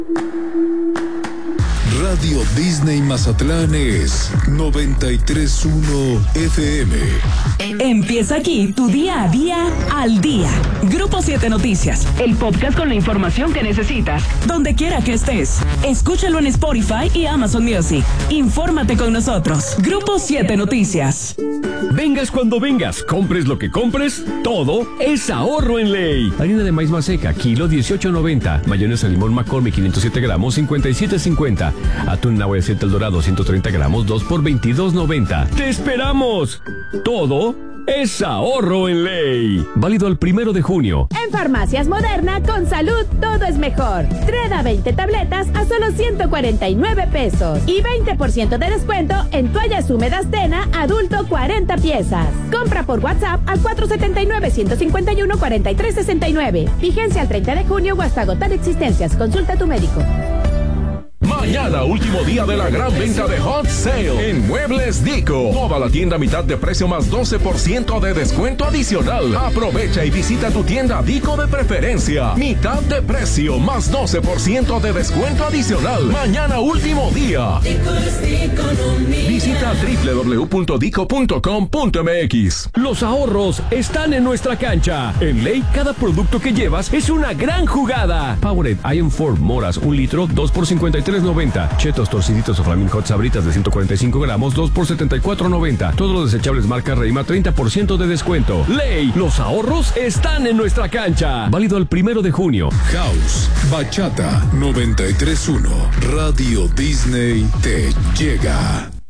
Radio Disney Mazatlán es 93.1 FM. Empieza aquí tu día a día al día. Grupo 7 Noticias, el podcast con la información que necesitas, donde quiera que estés. Escúchalo en Spotify y Amazon Music. Infórmate con nosotros. Grupo 7 Noticias. Vengas cuando vengas, compres lo que compres, todo es ahorro en Ley. Harina de maíz maseca, kilo 18.90. Mayonesa limón McCormick 507 gramos, 57.50. Atún Nahuel 7 El Dorado 130 gramos, 2 por 22.90. ¡Te esperamos! Todo es ahorro en Ley. Válido el 1 de junio. En Farmacias Moderna, con salud, todo es mejor. Treda 20 tabletas a solo 149 pesos. Y 20% de descuento en toallas húmedas Tena, adulto 40 piezas. Compra por WhatsApp al 479-151-4369. Vigencia al 30 de junio o hasta agotar existencias. Consulta a tu médico. Mañana, último día de la gran venta de Hot Sale en Muebles Dico. Toda la tienda a mitad de precio más 12% de descuento adicional. Aprovecha y visita tu tienda Dico de preferencia. Mitad de precio más 12% de descuento adicional. Mañana, último día. Visita www.dico.com.mx. Los ahorros están en nuestra cancha. En Ley, cada producto que llevas es una gran jugada. Powerade Iron 4 Moras, 1 litro, 2 por 53.90. Chetos torciditos o Flamin' Hot Sabritas de 145 gramos, 2 por 74.90. Todos los desechables marca Reima, 30% de descuento. Ley, los ahorros están en nuestra cancha. Válido el 1 de junio. House, Bachata 93.1. Radio Disney te llega.